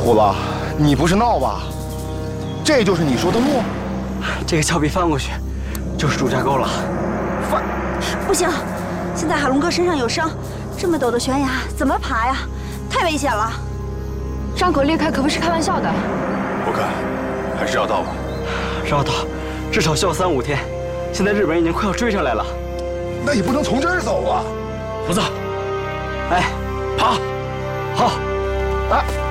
虎子，你不是闹吧？这就是你说的路？ 这个峭壁翻过去，就是朱家沟了。 翻？ 不行，现在海龙哥身上有伤，这么陡的悬崖怎么爬呀？太危险了。 伤口裂开可不是开玩笑的。 我看还是绕道吧。 绕道，至少需要3、5天。现在日本人已经快要追上来了。 那也不能从这儿走啊！ 虎子， 哎， 爬， 好。 哎。